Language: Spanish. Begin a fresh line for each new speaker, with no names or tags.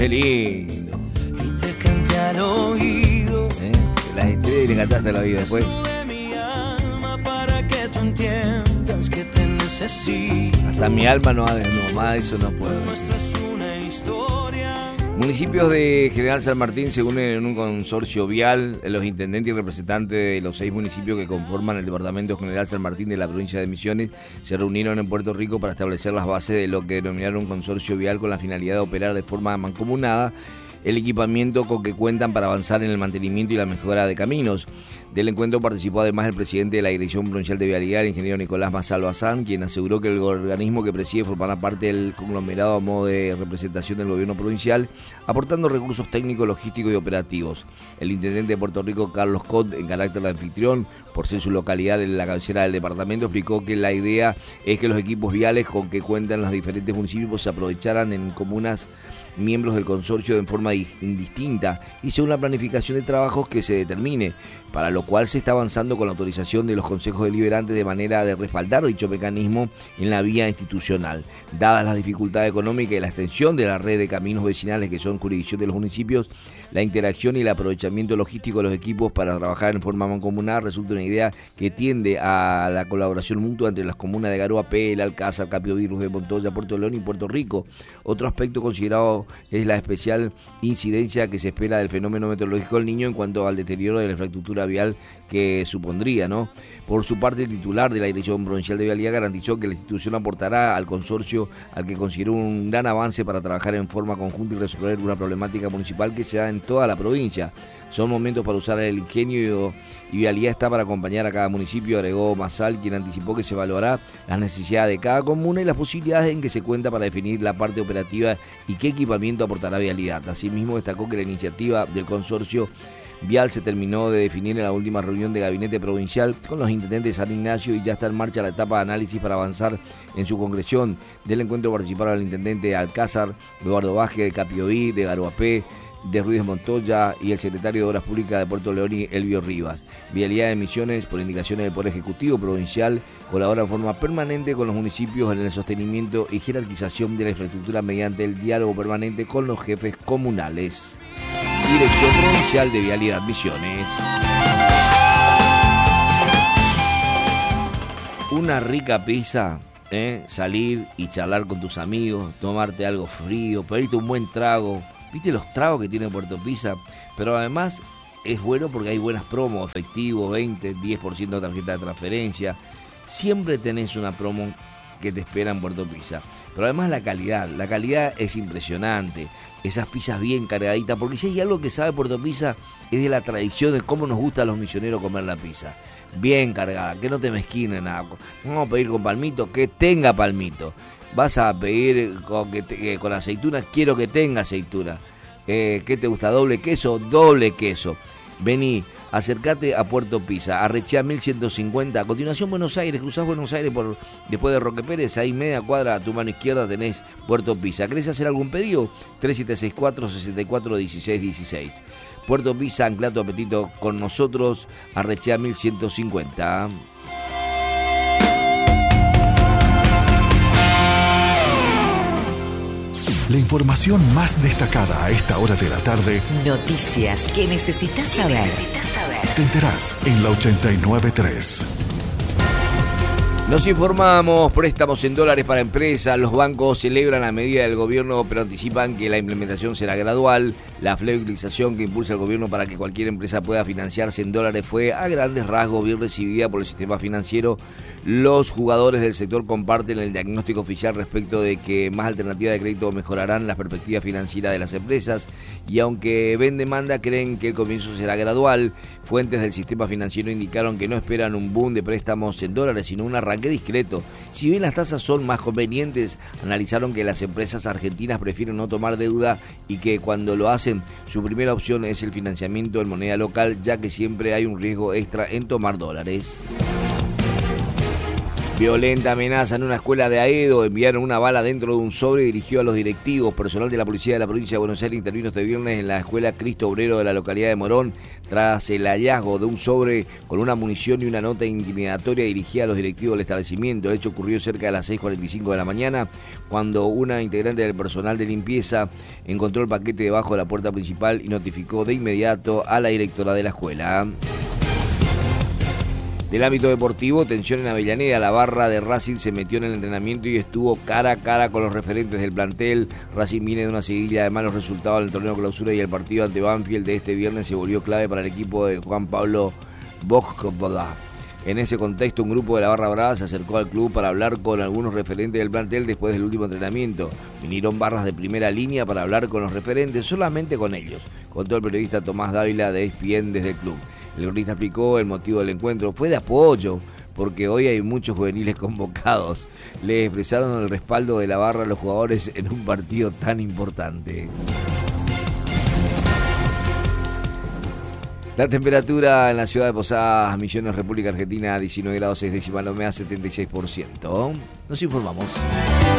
Qué lindo.
Y te canté al oído.
Las estrellas y le cantaste al oído después.
De mi alma para que tú entiendas que te necesito.
Hasta mi alma no más eso no puedo.
Nuestra es una historia.
Municipios de General San Martín se unen en un consorcio vial. Los intendentes y representantes de los 6 municipios que conforman el departamento General San Martín de la provincia de Misiones se reunieron en Puerto Rico para establecer las bases de lo que denominaron un consorcio vial con la finalidad de operar de forma mancomunada el equipamiento con que cuentan para avanzar en el mantenimiento y la mejora de caminos. Del encuentro participó además el presidente de la Dirección Provincial de Vialidad, el ingeniero Nicolás Masalbazán, quien aseguró que el organismo que preside formará parte del conglomerado a modo de representación del gobierno provincial, aportando recursos técnicos, logísticos y operativos. El intendente de Puerto Rico, Carlos Cot, en carácter de anfitrión, por ser su localidad en la cabecera del departamento, explicó que la idea es que los equipos viales con que cuentan los diferentes municipios se aprovecharan en comunas miembros del consorcio en forma indistinta y según la planificación de trabajos que se determine, para lo cual se está avanzando con la autorización de los consejos deliberantes de manera de respaldar dicho mecanismo en la vía institucional. Dadas las dificultades económicas y la extensión de la red de caminos vecinales que son jurisdicción de los municipios, la interacción y el aprovechamiento logístico de los equipos para trabajar en forma mancomunada resulta una idea que tiende a la colaboración mutua entre las comunas de Garoapé, El Alcázar, Capio Virus de Montoya, Puerto León y Puerto Rico. Otro aspecto considerado es la especial incidencia que se espera del fenómeno meteorológico del Niño en cuanto al deterioro de la infraestructura vial que supondría, ¿no? Por su parte, el titular de la Dirección Provincial de Vialidad garantizó que la institución aportará al consorcio al que consideró un gran avance para trabajar en forma conjunta y resolver una problemática municipal que se da en toda la provincia. Son momentos para usar el ingenio y Vialidad está para acompañar a cada municipio, agregó Masal, quien anticipó que se evaluará las necesidades de cada comuna y las posibilidades en que se cuenta para definir la parte operativa y qué equipamiento aportará Vialidad. Asimismo, destacó que la iniciativa del consorcio vial se terminó de definir en la última reunión de gabinete provincial con los intendentes de San Ignacio y ya está en marcha la etapa de análisis para avanzar en su concreción. Del encuentro participaron el intendente de Alcázar, Eduardo Vázquez, de Capioí, de Garoapé, de Ruiz de Montoya y el secretario de Obras Públicas de Puerto León, Elvio Rivas. Vialidad de Misiones, por indicaciones del Poder Ejecutivo Provincial, colabora en forma permanente con los municipios en el sostenimiento y jerarquización de la infraestructura mediante el diálogo permanente con los jefes comunales. Dirección Provincial de Vialidad Misiones. Una rica pizza, salir y charlar con tus amigos, tomarte algo frío, pedirte un buen trago. ¿Viste los tragos que tiene Puerto Pizza? Pero además es bueno porque hay buenas promos, efectivo, 20, 10% de tarjeta de transferencia. Siempre tenés una promo que te espera en Puerto Pizza. Pero además la calidad es impresionante. Esas pizzas bien cargaditas, porque si hay algo que sabe Puerto Pizza es de la tradición de cómo nos gusta a los misioneros comer la pizza. Bien cargada, que no te mezquinen nada. Vamos a pedir con palmito, que tenga palmito. Vas a pedir con aceituna, quiero que tenga aceituna. ¿Qué te gusta? ¿Doble queso? Doble queso. Vení, acércate a Puerto Pizza, Arrechea 1150, a continuación Buenos Aires, cruzás Buenos Aires después de Roque Pérez, ahí media cuadra a tu mano izquierda tenés Puerto Pizza. ¿Querés hacer algún pedido? 3764-641616. Puerto Pizza, ancla tu apetito con nosotros, Arrechea 1150.
La información más destacada a esta hora de la tarde.
Noticias que necesitas saber.
Te enterás en la 89.3.
Nos informamos, préstamos en dólares para empresas, los bancos celebran la medida del gobierno pero anticipan que la implementación será gradual. La flexibilización que impulsa el gobierno para que cualquier empresa pueda financiarse en dólares fue a grandes rasgos bien recibida por el sistema financiero. Los jugadores del sector comparten el diagnóstico oficial respecto de que más alternativas de crédito mejorarán las perspectivas financieras de las empresas y aunque ven demanda creen que el comienzo será gradual. Fuentes del sistema financiero indicaron que no esperan un boom de préstamos en dólares sino un arranque discreto. Si bien las tasas son más convenientes, analizaron que las empresas argentinas prefieren no tomar deuda y que cuando lo hacen, su primera opción es el financiamiento en moneda local, ya que siempre hay un riesgo extra en tomar dólares. Violenta amenaza en una escuela de Aedo. Enviaron una bala dentro de un sobre y dirigió a los directivos. Personal de la policía de la provincia de Buenos Aires intervino este viernes en la escuela Cristo Obrero de la localidad de Morón tras el hallazgo de un sobre con una munición y una nota intimidatoria dirigida a los directivos del establecimiento. El hecho ocurrió cerca de las 6:45 de la mañana cuando una integrante del personal de limpieza encontró el paquete debajo de la puerta principal y notificó de inmediato a la directora de la escuela. Del ámbito deportivo, tensión en Avellaneda. La barra de Racing se metió en el entrenamiento y estuvo cara a cara con los referentes del plantel. Racing viene de una seguidilla de malos resultados en el torneo clausura y el partido ante Banfield de este viernes se volvió clave para el equipo de Juan Pablo Bojkovoda. En ese contexto, un grupo de la barra brava se acercó al club para hablar con algunos referentes del plantel después del último entrenamiento. Vinieron barras de primera línea para hablar con los referentes, solamente con ellos, contó el periodista Tomás Dávila de ESPN desde el club. El cronista explicó el motivo del encuentro. Fue de apoyo, porque hoy hay muchos juveniles convocados. Le expresaron el respaldo de la barra a los jugadores en un partido tan importante. La temperatura en la ciudad de Posadas, Misiones, República Argentina, 19 grados 6 décimas, la humedad 76%. Nos informamos.